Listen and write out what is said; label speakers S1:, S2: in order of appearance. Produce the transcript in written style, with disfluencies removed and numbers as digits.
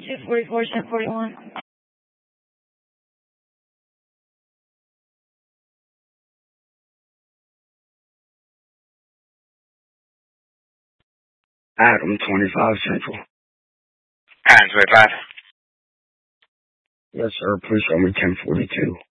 S1: 244, 1041.
S2: Adam, 25 Central.
S3: Adam, 25.
S2: Yes, sir. Please show me 1042.